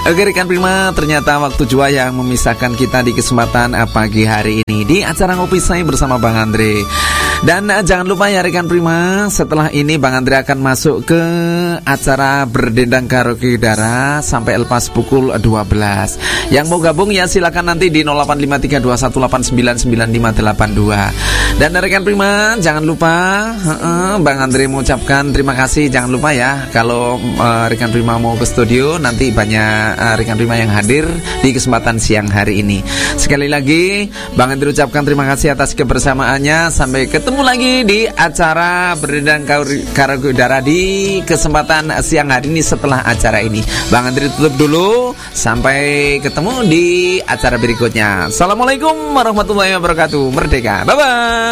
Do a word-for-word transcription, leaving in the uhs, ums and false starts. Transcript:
Oke rekan Prima, ternyata waktu jua yang memisahkan kita di kesempatan pagi hari ini di acara Ngopi Say bersama Bang Andre. Dan uh, jangan lupa ya rekan Prima, setelah ini Bang Andre akan masuk ke acara Berdendang Karaoke Udara sampai lepas pukul dua belas. Yang mau gabung ya silakan nanti di nol delapan lima tiga dua satu delapan sembilan sembilan lima delapan dua. Dan rekan Prima, jangan lupa uh, uh, Bang Andre mengucapkan terima kasih. Jangan lupa ya kalau uh, rekan Prima mau ke studio, nanti banyak uh, rekan Prima yang hadir di kesempatan siang hari ini. Sekali lagi Bang Andre ucapkan terima kasih atas kebersamaannya. Sampai ketemu lagi di acara Berdendang Karaoke Udara di kesempatan siang hari ini. Setelah acara ini Bang Andre tutup dulu. Sampai ketemu di acara berikutnya. Assalamualaikum warahmatullahi wabarakatuh. Merdeka, bye bye.